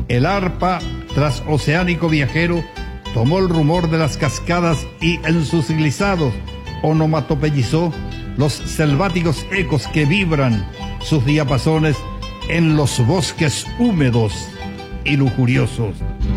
El arpa transoceánico viajero tomó el rumor de las cascadas y en sus glisados onomatopeyizó los selváticos ecos que vibran sus diapasones en los bosques húmedos y lujuriosos